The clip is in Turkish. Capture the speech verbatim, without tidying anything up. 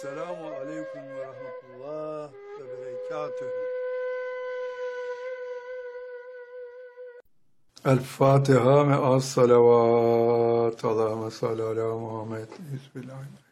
Selamun aleyküm ve rahmetullah ve berekatühü. El Fatiha me'as salavat. Allahümme salli ala Muhammed. Bismillahirrahmanirrahim.